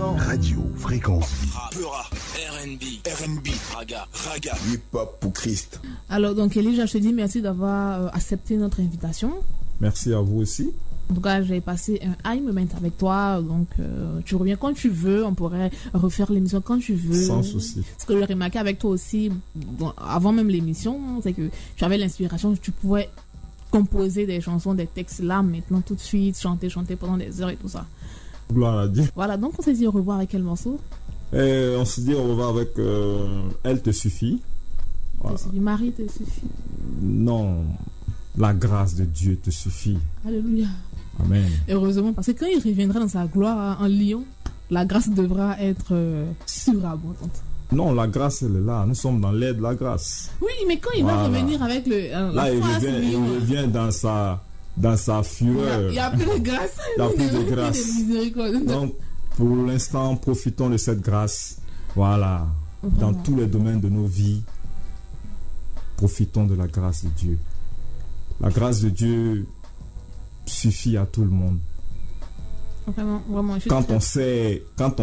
Radio Fréquence Vie. Peura, R&B, Raga, Hip-hop pour Christ. Alors donc Elijah, je te dis merci d'avoir accepté notre invitation. Merci à vous aussi. En tout cas, j'ai passé un high moment avec toi, donc tu reviens quand tu veux, on pourrait refaire l'émission quand tu veux. Sans souci. Ce que j'ai remarqué avec toi aussi, bon, avant même l'émission, c'est que tu avais l'inspiration, tu pouvais composer des chansons, des textes là, maintenant tout de suite, chanter pendant des heures et tout ça. Gloire à Dieu. Voilà, donc on s'est dit au revoir avec quel morceau? On s'est dit au revoir avec Elle te suffit. Voilà. Marie te suffit. Non, la grâce de Dieu te suffit. Alléluia. Amen. Heureusement, parce que quand il reviendra dans sa gloire en Lyon, la grâce devra être surabondante. Non, la grâce, elle est là. Nous sommes dans l'aide de la grâce. Oui, mais quand il va revenir avec le... là, il revient dans sa fureur. Il n'y a plus de grâce. Il n'y a plus de grâce. Donc, pour l'instant, profitons de cette grâce. Voilà. Dans tous les domaines de nos vies, profitons de la grâce de Dieu. La grâce de Dieu suffit à tout le monde. Vraiment, quand on sait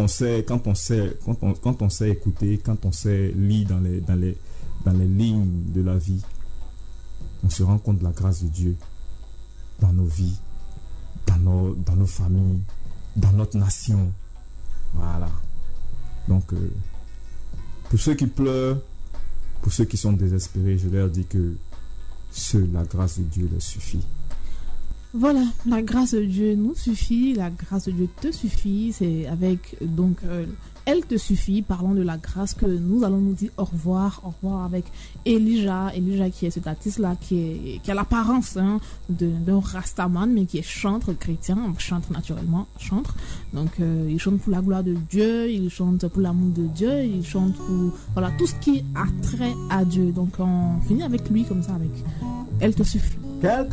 écouter, quand on sait lire dans les lignes de la vie, on se rend compte de la grâce de Dieu dans nos vies, dans nos familles, dans notre nation. Voilà. Donc, pour ceux qui pleurent, pour ceux qui sont désespérés, je leur dis que seule la grâce de Dieu leur suffit. Voilà, la grâce de Dieu nous suffit, la grâce de Dieu te suffit, c'est avec donc Elle te suffit, parlons de la grâce que nous allons nous dire au revoir avec Elijah qui est cet artiste-là qui a l'apparence d'un rastaman mais qui est chantre chrétien, chante naturellement, donc il chante pour la gloire de Dieu, il chante pour l'amour de Dieu, il chante pour tout ce qui a trait à Dieu, donc on finit avec lui comme ça, avec Elle te suffit.